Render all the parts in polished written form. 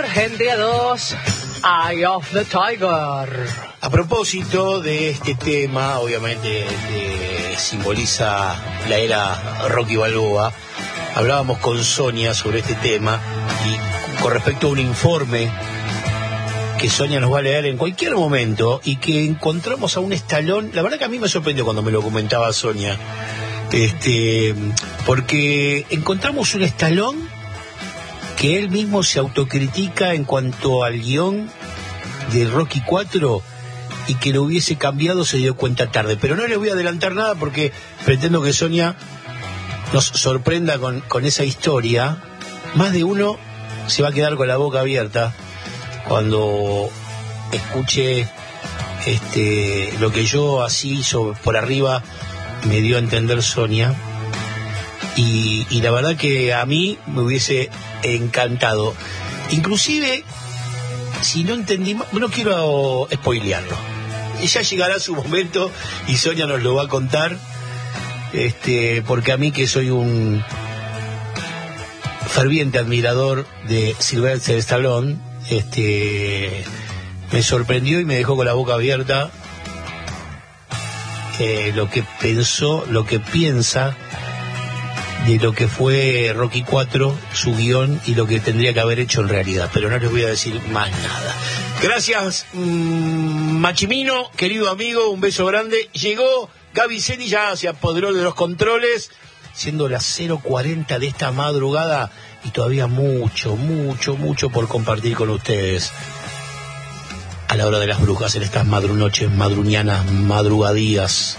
gente a dos, Eye of the Tiger. A propósito de este tema, obviamente simboliza la era Rocky Balboa, hablábamos con Sonia sobre este tema y con respecto a un informe que Sonia nos va a leer en cualquier momento y que encontramos a un Stallone. La verdad que a mí me sorprendió cuando me lo comentaba Sonia, porque encontramos un Stallone que él mismo se autocritica en cuanto al guión de Rocky 4 y que lo hubiese cambiado se dio cuenta tarde. Pero no les voy a adelantar nada porque pretendo que Sonia nos sorprenda con esa historia. Más de uno se va a quedar con la boca abierta cuando escuche lo que yo así por arriba me dio a entender Sonia. Y la verdad que a mí me hubiese encantado. Inclusive, si no entendí, no quiero spoilearlo. Ya llegará su momento y Sonia nos lo va a contar, porque a mí, que soy un ferviente admirador de Sylvester Stallone, me sorprendió y me dejó con la boca abierta lo que pensó, lo que piensa de lo que fue Rocky 4, su guión y lo que tendría que haber hecho en realidad. Pero no les voy a decir más nada. Gracias, Machimino, querido amigo, un beso grande. Llegó Gaby Zeni, ya se apoderó de los controles, siendo las 0:40 de esta madrugada y todavía mucho por compartir con ustedes a la hora de las brujas, en estas madrunoches, madruñanas, madrugadías.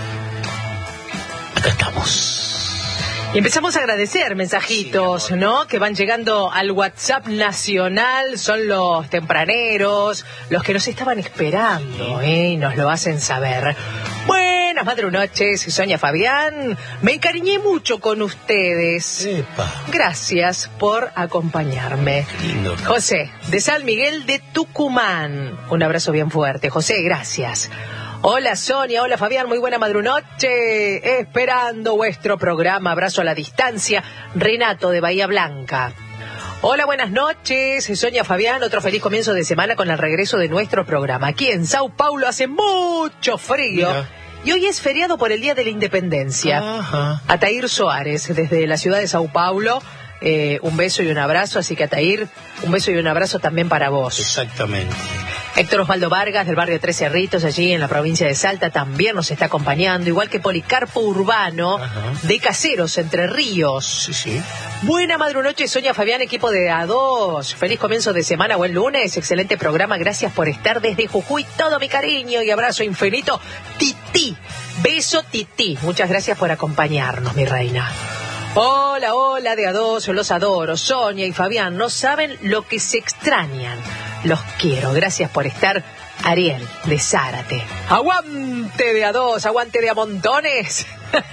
Acá estamos. Y empezamos a agradecer mensajitos, sí, ¿no? Que van llegando al WhatsApp nacional. Son los tempraneros, los que nos estaban esperando, y nos lo hacen saber. Buenas madrunoches, Sonia, Fabián. Me encariñé mucho con ustedes. Epa. Gracias por acompañarme. Lindo. José, de San Miguel de Tucumán. Un abrazo bien fuerte. José, gracias. Hola Sonia, hola Fabián, muy buena madrunoche, esperando vuestro programa, abrazo a la distancia, Renato de Bahía Blanca. Hola, buenas noches, Sonia, Fabián, otro feliz comienzo de semana con el regreso de nuestro programa. Aquí en Sao Paulo hace mucho frío. Mira. Y hoy es feriado por el Día de la Independencia. Ajá. Ataír Suárez, desde la ciudad de Sao Paulo, un beso y un abrazo, así que Ataír, un beso y un abrazo también para vos. Exactamente. Héctor Osvaldo Vargas, del barrio Tres Cerritos, allí en la provincia de Salta, también nos está acompañando, igual que Policarpo Urbano, Ajá. de Caseros, Entre Ríos. Sí. Buena madrunoche, Sonia, Fabián, equipo de A2. Feliz comienzo de semana, buen lunes, excelente programa, gracias por estar desde Jujuy. Todo mi cariño y abrazo infinito. Titi, beso Titi. Muchas gracias por acompañarnos, mi reina. Hola, de A2, los adoro. Sonia y Fabián, no saben lo que se extrañan. Los quiero, gracias por estar. Ariel, de Zárate. Aguante de A2, aguante de a montones.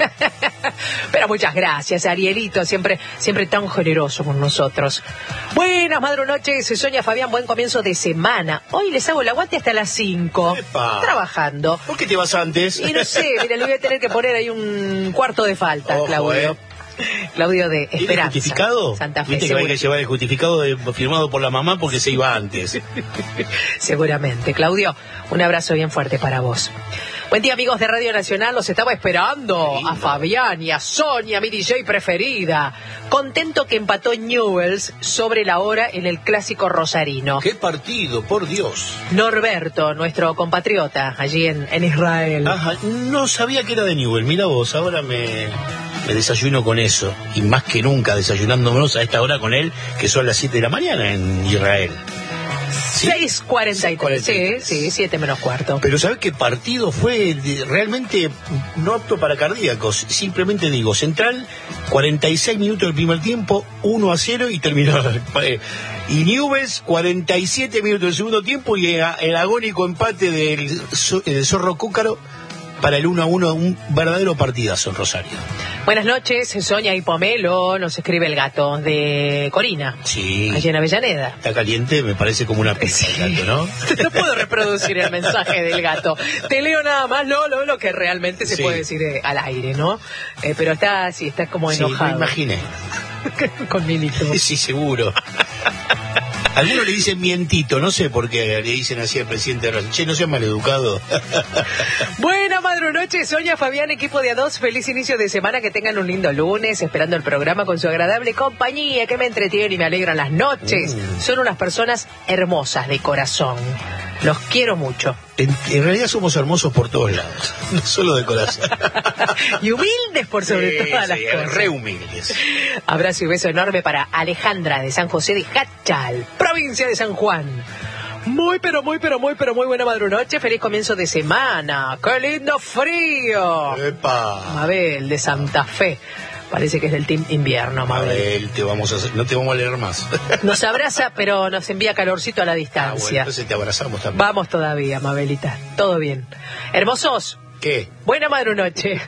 Pero muchas gracias, Arielito, siempre tan generoso con nosotros. Buenas madrunoches, Sonia, Fabián, buen comienzo de semana. Hoy les hago el aguante hasta las 5. Epa. Trabajando. ¿Por qué te vas antes? Y no sé, mira, le voy a tener que poner ahí un cuarto de falta, Ojo, Claudio. Claudio de ¿Tiene Esperanza, justificado? Santa Fe. Viste que hay que llevar el justificado firmado por la mamá porque se iba antes. Seguramente. Claudio, un abrazo bien fuerte para vos. Buen día, amigos de Radio Nacional, los estaba esperando. Lindo. A Fabián y a Sonia, mi DJ preferida. Contento que empató Newell's sobre la hora en el clásico rosarino. ¡Qué partido, por Dios! Norberto, nuestro compatriota, allí en Israel. Ajá, no sabía que era de Newell. Mira vos, ahora me desayuno con eso. Y más que nunca desayunándonos a esta hora con él, que son las 7 de la mañana en Israel. ¿Sí? 6:43. Sí, 7 menos cuarto. Pero ¿sabés qué partido fue? Realmente no apto para cardíacos. Simplemente digo, Central, 46 minutos del primer tiempo, 1-0 y terminó. Y Newell's, 47 minutos del segundo tiempo y el agónico empate del Zorro Cúcaro para el 1-1, un verdadero partidazo en Rosario. Buenas noches, Sonia y Pomelo, nos escribe el gato de Corina. Sí. Allí en Avellaneda. Está caliente, me parece como una pizza el gato, ¿no? No puedo reproducir el mensaje del gato. Te leo nada más lo que realmente se puede decir al aire, ¿no? Pero está como enojado. Sí, me imaginé. Con Milito. Sí, seguro. Algunos le dicen mientito, no sé por qué le dicen así al presidente de Racing. Che, no sean maleducados. Buena madrunoche, Sonia, Fabián, equipo de A2. Feliz inicio de semana, que tengan un lindo lunes, esperando el programa con su agradable compañía, que me entretiene y me alegran las noches. Son unas personas hermosas de corazón. Los quiero mucho. En realidad somos hermosos por todos lados, no solo de corazón. Y humildes por sobre todas las cosas. Re humildes. Abrazo y beso enorme para Alejandra de San José de Hachal, provincia de San Juan. Muy buena madrunoche, feliz comienzo de semana. ¡Qué lindo frío! ¡Epa! Mabel de Santa Fe. Parece que es del team invierno, Mabel. No te vamos a leer más. Nos abraza, pero nos envía calorcito a la distancia. Bueno, entonces te abrazamos también. Vamos todavía, Mabelita. Todo bien. Hermosos. ¿Qué? Buena madrunoche.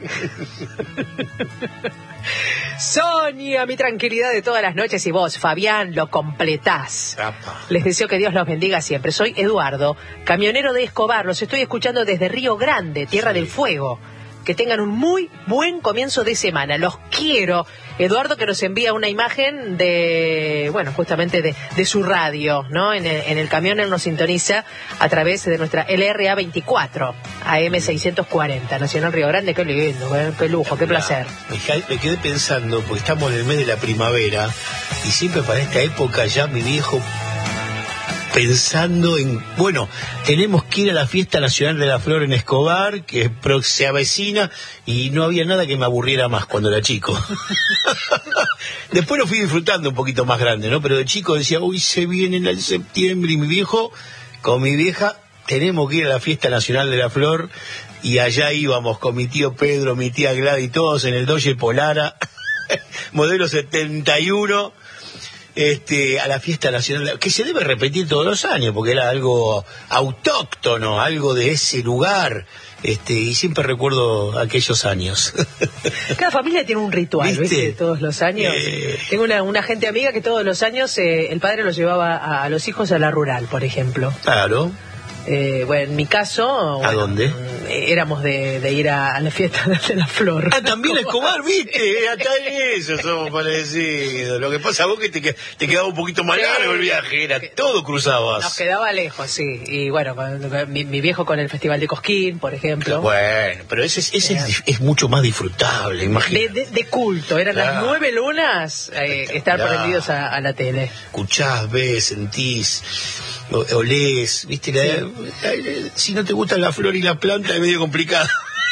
Sonia, mi tranquilidad de todas las noches, y vos, Fabián, lo completás. Apa. Les deseo que Dios los bendiga siempre. Soy Eduardo, camionero de Escobar. Los estoy escuchando desde Río Grande, Tierra del Fuego. Que tengan un muy buen comienzo de semana. Los quiero. Eduardo, que nos envía una imagen de, bueno, justamente de su radio, ¿no? En el camión él nos sintoniza a través de nuestra LRA 24, AM 640, Nacional Río Grande. Qué lindo, qué lujo, qué placer. Me quedé pensando, porque estamos en el mes de la primavera, y siempre para esta época ya mi viejo pensando en, bueno, tenemos que ir a la Fiesta Nacional de la Flor en Escobar, que se avecina, y no había nada que me aburriera más cuando era chico. Después lo fui disfrutando un poquito más grande, ¿no? Pero de chico decía, uy, se viene el septiembre, y mi viejo, con mi vieja, tenemos que ir a la Fiesta Nacional de la Flor, y allá íbamos con mi tío Pedro, mi tía Gladys, todos en el Dodge Polara, modelo 71, a la Fiesta Nacional, que se debe repetir todos los años, porque era algo autóctono, algo de ese lugar, y siempre recuerdo aquellos años. Cada familia tiene un ritual, ¿viste? Todos los años. Tengo una gente amiga que todos los años el padre los llevaba a los hijos a la rural, por ejemplo. Claro. Bueno, en mi caso... ¿A dónde? Éramos de ir a la Fiesta de la Flor. Ah, también Escobar, ¿viste? Acá en eso somos parecidos. Lo que pasa vos que te quedaba un poquito más largo el viaje, era todo cruzabas. Nos quedaba lejos, sí. Y bueno, mi viejo con el Festival de Cosquín, por ejemplo. Bueno, pero ese es mucho más disfrutable, imagínate. De culto, eran las 9 lunas estar prendidos a la tele. Escuchás, ves, sentís, olés, ¿viste? Si no te gusta la flor y la planta es medio complicado.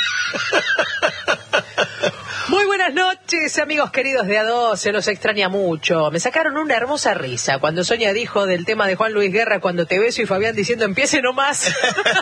Muy buenas noches, amigos queridos de A2, se los extraña mucho. Me sacaron una hermosa risa cuando Sonia dijo del tema de Juan Luis Guerra, cuando te beso, y Fabián diciendo empiece nomás.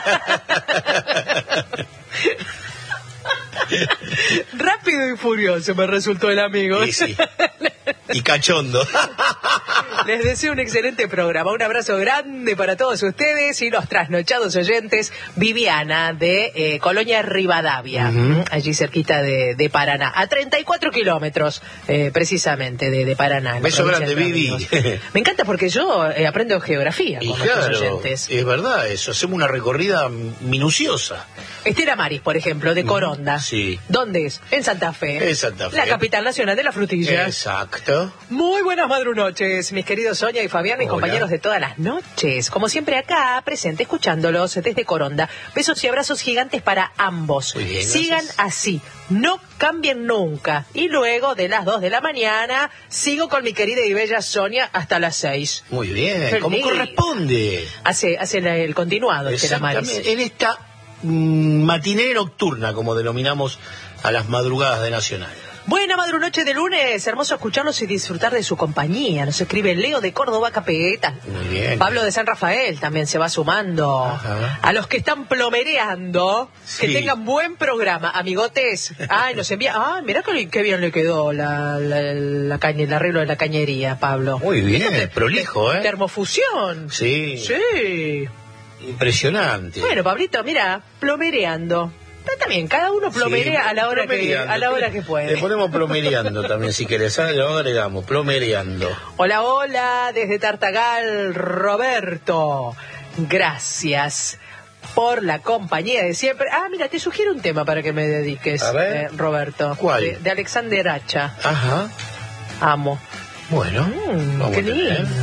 Rápido y furioso me resultó el amigo. Sí. Y cachondo. Les deseo un excelente programa. Un abrazo grande para todos ustedes y los trasnochados oyentes. Viviana de Colonia Rivadavia, allí cerquita de Paraná, a 34 kilómetros precisamente de Paraná. Beso grande, Vivi. Me encanta porque yo aprendo geografía con nuestros oyentes. Es verdad eso, hacemos una recorrida minuciosa. Estela Maris, por ejemplo, de Coronda. Sí. ¿Dónde es? En Santa Fe. En Santa Fe. La capital nacional de la frutilla. Exacto. Muy buenas madrunoches, mis queridos Sonia y Fabián, mis compañeros de todas las noches. Como siempre acá, presente, escuchándolos desde Coronda. Besos y abrazos gigantes para ambos. Muy bien, sigan gracias. así, no cambien nunca. Y luego de las 2 de la mañana, sigo con mi querida y bella Sonia hasta las 6. Muy bien, Feliz. como corresponde. Hace el continuado, Estela Maris. Exactamente, en esta matinera nocturna, como denominamos a las madrugadas de Nacional. Buena madrunoche de lunes, hermoso escucharlos y disfrutar de su compañía. Nos escribe Leo de Córdoba, Capeta. Muy bien. Pablo de San Rafael también se va sumando. Ajá. A los que están plomereando, Sí. que tengan buen programa, amigotes. Ay, nos envía. Ah, mirá qué bien le quedó el arreglo de la cañería, Pablo. Muy bien, prolijo, ¿eh? Termofusión. Sí. Sí. Impresionante. Bueno, Pablito, mira, plomereando. Está bien, cada uno plomerea Sí, a la hora plomereando. que puede. Le ponemos plomereando también, si querés. Lo agregamos, plomereando. Hola, hola, desde Tartagal, Roberto. Gracias por la compañía de siempre. Ah, mira, te sugiero un tema para que me dediques, A ver. Roberto. ¿Cuál? De Alexander Hacha. Ajá. Amo. Bueno, vamos Qué a tener. lindo.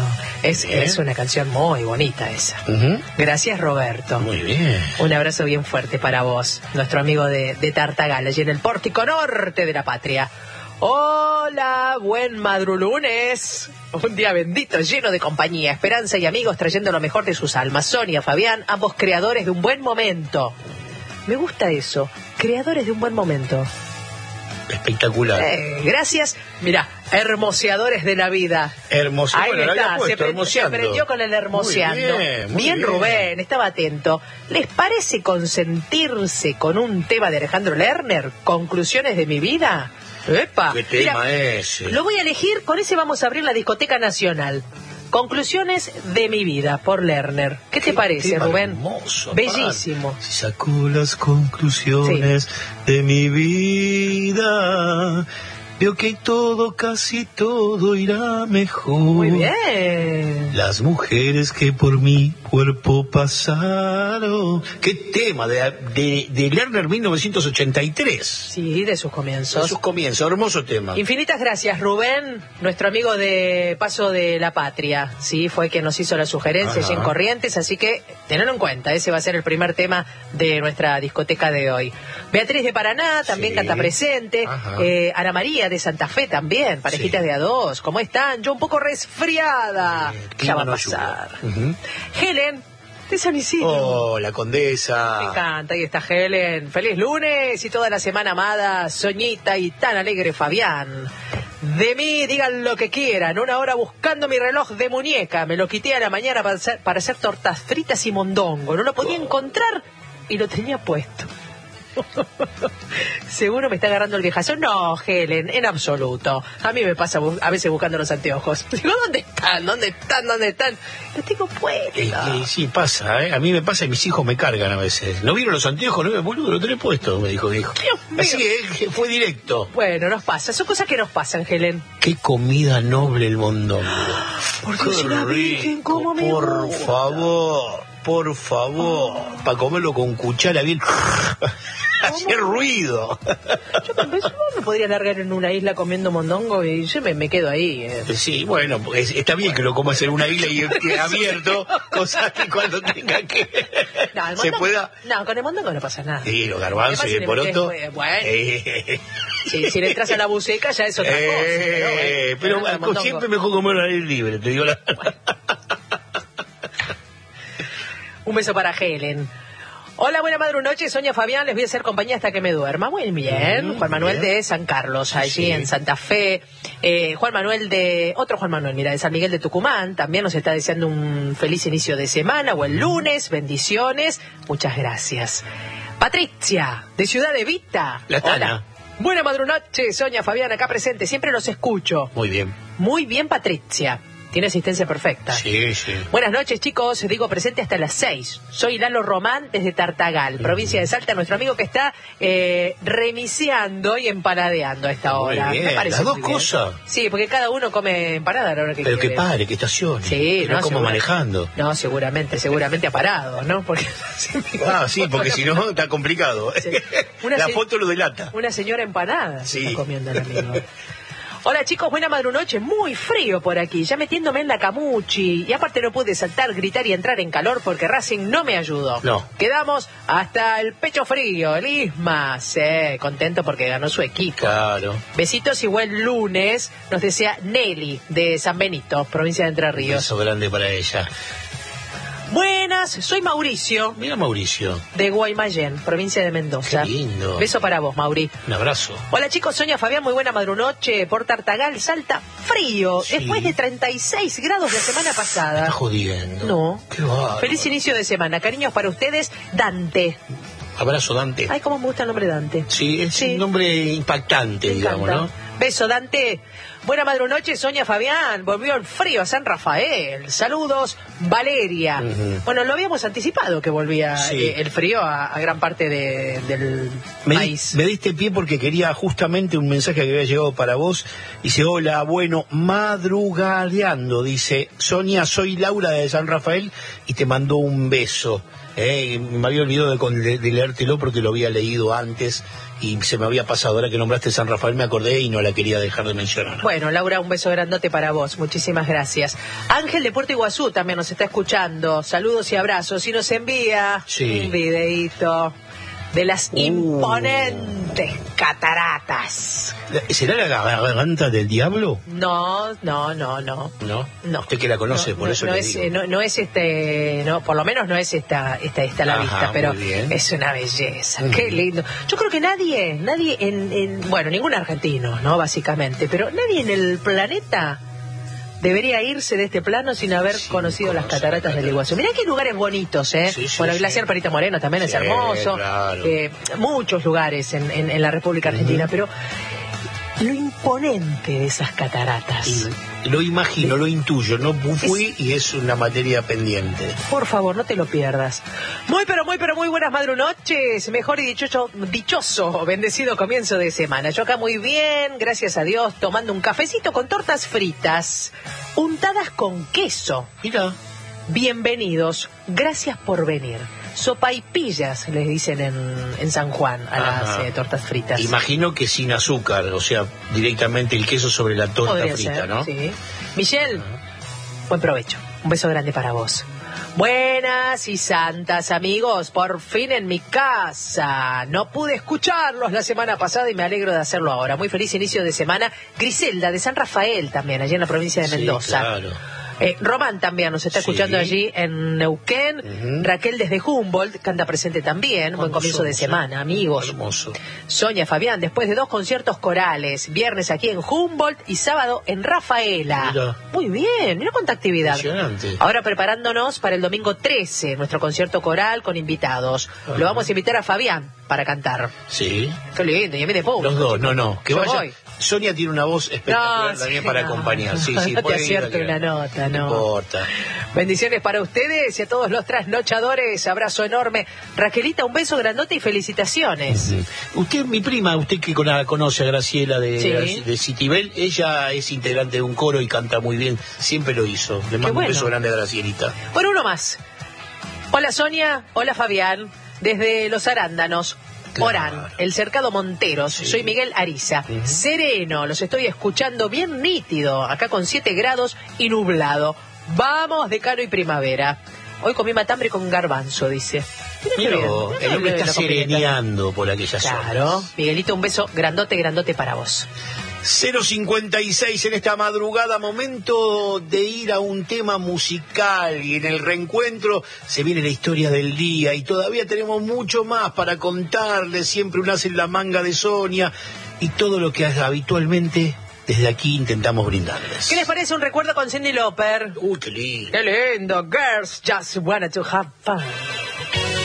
Es una canción muy bonita esa. Gracias, Roberto. Muy bien. Un abrazo bien fuerte para vos, nuestro amigo de Tartagal, allí en el Pórtico Norte de la Patria. Hola, buen madrulunes. Un día bendito, lleno de compañía, esperanza y amigos trayendo lo mejor de sus almas. Sonia, Fabián, ambos creadores de un buen momento. Me gusta eso, creadores de un buen momento. Espectacular. Gracias. Mira, hermoseadores de la vida. Hermoseando. Ahí Bueno, está, se prendió con el hermoseando. Muy bien, Rubén, estaba atento. ¿Les parece consentirse con un tema de Alejandro Lerner? ¿Conclusiones de mi vida? ¡Epa! ¿Qué tema ese? Lo voy a elegir, con ese vamos a abrir la Discoteca Nacional. Conclusiones de mi vida, por Lerner. ¿Qué te parece, Rubén? Hermoso. Bellísimo. Si sacó las conclusiones de mi vida, veo que casi todo irá mejor. Muy bien. Las mujeres que por mi cuerpo pasaron. ¿Qué tema? De Lerner 1983. Sí, de sus comienzos. De sus comienzos, hermoso tema. Infinitas gracias, Rubén, nuestro amigo de Paso de la Patria. Sí, fue quien nos hizo la sugerencia allí en Corrientes, así que tenedlo en cuenta, ese va a ser el primer tema de nuestra discoteca de hoy. Beatriz de Paraná también canta presente. Ana María de Santa Fe también, parejitas de A2. ¿Cómo están? Yo un poco resfriada. Ya va a pasar. Helen de San Isidro. Oh, la condesa. Me encanta, ahí está Helen. Feliz lunes y toda la semana amada, Soñita y tan alegre Fabián. De mí digan lo que quieran, una hora buscando mi reloj de muñeca. Me lo quité a la mañana para hacer tortas fritas y mondongo. No lo podía encontrar y lo tenía puesto. ¿Seguro me está agarrando el viejazo? No, Helen, en absoluto. A mí me pasa a veces buscando los anteojos. Digo, ¿dónde están? ¿Dónde están? ¿Dónde están? Los tengo puestos. Sí, pasa, ¿eh? A mí me pasa y mis hijos me cargan a veces. ¿No vieron los anteojos? No, boludo, lo tenés puesto, me dijo mi hijo. Así que fue directo. Bueno, nos pasa. Son cosas que nos pasan, Helen. Qué comida noble el mondongo. Por Dios y la Virgen, ¿cómo me Por favor. Para comerlo con cuchara bien... Hacer ruido. Yo me podría largar en una isla comiendo mondongo y yo me quedo ahí. Sí, bueno, pues está bien que lo comas en una isla y esté abierto, cosa que cuando tenga que se pueda... No, con el mondongo no pasa nada. Sí, los garbanzos y el poroto. Bueno. Sí, si le entras a la buceca ya es otra cosa. Pero siempre mejor comerlo al aire libre, te digo la... Un beso para Helen. Hola, buena madrunoche, Sonia Fabián, les voy a hacer compañía hasta que me duerma. Muy bien. Juan Manuel de San Carlos, allí en Santa Fe. Juan Manuel de San Miguel de Tucumán, también nos está deseando un feliz inicio de semana o el lunes. Bendiciones, muchas gracias. Patricia, de Ciudad de Vita. La Tana. Hola. Buena madrunoche, Sonia Fabián, acá presente, siempre los escucho. Muy bien. Muy bien, Patricia. Tiene asistencia perfecta. Sí. Buenas noches, chicos. Digo presente hasta las 6. Soy Lalo Román desde Tartagal, provincia de Salta, nuestro amigo que está remiseando y empanadeando a esta hora. Muy bien. Me parece las dos cosas. Sí, porque cada uno come empanada a la hora que Pero quiere. que pare, que estacione. Sí, no como manejando. No, seguramente ha parado, ¿no? Porque sí, porque si no está complicado. Sí. La foto lo delata. Una señora empanada está comiendo el amigo. Hola chicos, buena madrunoche, muy frío por aquí, ya metiéndome en la camuchi y aparte no pude saltar, gritar y entrar en calor porque Racing no me ayudó. No. Quedamos hasta el pecho frío, el Isma, contento porque ganó su equipo. Claro. Besitos y buen lunes, nos desea Nelly de San Benito, provincia de Entre Ríos. Un beso grande para ella. Buenas, soy Mauricio. Mira Mauricio. De Guaymallén, provincia de Mendoza. Qué lindo. Beso para vos, Mauri. Un abrazo. Hola chicos, Sonia Fabián, muy buena madrunoche. Por Tartagal, Salta, frío. Sí. Después de 36 grados la semana pasada. Está jodiendo. No. Qué bárbaro. Feliz inicio de semana. Cariños para ustedes, Dante. Abrazo, Dante. Ay, cómo me gusta el nombre Dante. Sí, es un nombre impactante, digamos, ¿no? Beso, Dante. Buena madrunoche, Sonia Fabián. Volvió el frío a San Rafael. Saludos, Valeria. Bueno, lo habíamos anticipado que volvía el frío a gran parte del país. Me diste pie porque quería justamente un mensaje que había llegado para vos. Dice, hola, bueno, madrugadeando. Dice, Sonia, soy Laura de San Rafael y te mandó un beso. Me había olvidado de leértelo porque lo había leído antes y se me había pasado. Ahora que nombraste San Rafael me acordé y no la quería dejar de mencionar. Bueno, Laura, un beso grandote para vos. Muchísimas gracias. Ángel de Puerto Iguazú también nos está escuchando. Saludos y abrazos. Y nos envía un videíto de las imponentes cataratas. ¿Será la garganta del diablo? No. ¿No? Usted que la conoce, por eso le digo. No es por lo menos no es esta la vista, pero es una belleza. Qué lindo. Yo creo que nadie bueno, ningún argentino, ¿no? Básicamente, pero nadie en el planeta debería irse de este plano sin haber conocido las cataratas del Iguazú. Mirá qué lugares bonitos, ¿eh? Bueno, el glaciar Perito Moreno también es hermoso. Claro. Muchos lugares en la República Argentina, pero lo imponente de esas cataratas. Lo imagino, lo intuyo, no fui y es una materia pendiente. Por favor, no te lo pierdas. Muy buenas madrunoches, mejor y dichoso, bendecido comienzo de semana. Yo acá muy bien, gracias a Dios, tomando un cafecito con tortas fritas, untadas con queso. Mira. Bienvenidos, gracias por venir. Sopaipillas, les dicen en San Juan a las tortas fritas. Imagino que sin azúcar, o sea, directamente el queso sobre la torta podría frita, ser, ¿no? Sí. Michelle, buen provecho. Un beso grande para vos. Buenas y santas, amigos, por fin en mi casa. No pude escucharlos la semana pasada y me alegro de hacerlo ahora. Muy feliz inicio de semana. Griselda de San Rafael también, allí en la provincia de Mendoza. Claro. Román también nos está escuchando allí en Neuquén. Raquel desde Humboldt, que anda presente también. Buen comienzo de semana, amigos. Hermoso. Sonia Fabián, después de 2 conciertos corales, viernes aquí en Humboldt y sábado en Rafaela. Mira. Muy bien, mira cuánta actividad. Impresionante. Ahora preparándonos para el domingo 13, nuestro concierto coral con invitados. Lo vamos a invitar a Fabián para cantar. Sí. Qué lindo, y a mí de público. Los dos, no. Que yo vaya. Voy. Sonia tiene una voz espectacular también para acompañar. Sí, no te puede ir acierto una nota, no. No importa. Bendiciones para ustedes y a todos los trasnochadores. Abrazo enorme. Raquelita, un beso grandote y felicitaciones. Usted, mi prima, usted que conoce a Graciela de Citibel, ella es integrante de un coro y canta muy bien. Siempre lo hizo. Le mando un beso grande a Gracielita. Bueno, uno más. Hola Sonia, hola Fabián. Desde Los Arándanos. Orán, el Cercado Monteros. Soy Miguel Ariza. Sereno, los estoy escuchando bien nítido, acá con 7 grados y nublado. Vamos, decano y primavera. Hoy comí matambre con garbanzo, dice. Mira, el hombre está sereneando por aquellas zonas. Claro. Miguelito, un beso grandote para vos. 0:56 en esta madrugada, momento de ir a un tema musical y en el reencuentro se viene la historia del día y todavía tenemos mucho más para contarles, siempre un as en la manga de Sonia y todo lo que habitualmente desde aquí intentamos brindarles. ¿Qué les parece un recuerdo con Cyndi Lauper? Qué lindo. Qué lindo, girls just wanted to have fun.